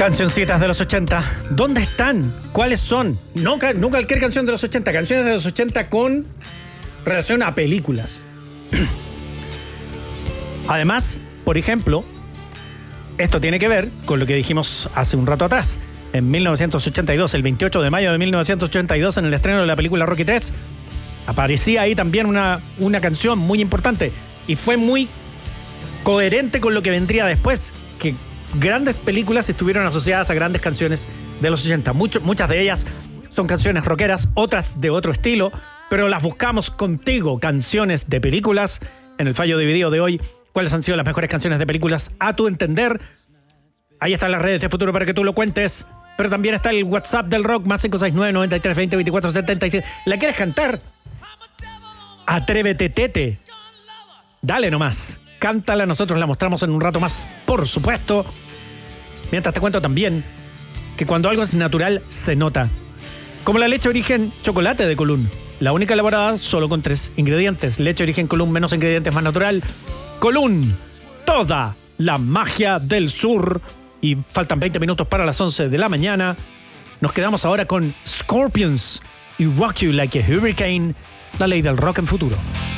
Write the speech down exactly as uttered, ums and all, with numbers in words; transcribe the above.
Cancioncitas de los ochenta. ¿Dónde están? ¿Cuáles son? No, no cualquier canción de los ochenta. Canciones de los ochenta con relación a películas. Además, por ejemplo, esto tiene que ver con lo que dijimos hace un rato atrás. En mil novecientos ochenta y dos, el veintiocho de mayo de mil novecientos ochenta y dos, en el estreno de la película Rocky tres, aparecía ahí también una, una canción muy importante. Y fue muy coherente con lo que vendría después, que grandes películas estuvieron asociadas a grandes canciones de los ochenta. Mucho, muchas de ellas son canciones rockeras, otras de otro estilo, pero las buscamos contigo, canciones de películas. En el fallo dividido de hoy, ¿cuáles han sido las mejores canciones de películas a tu entender? Ahí están las redes de Futuro para que tú lo cuentes, pero también está el WhatsApp del rock, más cinco seis nueve, noventa y tres, veinte, veinticuatro, setenta y siete. ¿La quieres cantar? Atrévete, tete. Dale nomás. Cántala, nosotros la mostramos en un rato más, por supuesto. Mientras te cuento también que cuando algo es natural, se nota. Como la leche origen chocolate de Colún. La única elaborada solo con tres ingredientes. Leche origen Colún, menos ingredientes, más natural. Colún, toda la magia del sur. Y faltan veinte minutos para las once de la mañana. Nos quedamos ahora con Scorpions y Rock You Like a Hurricane, la ley del rock en Futuro.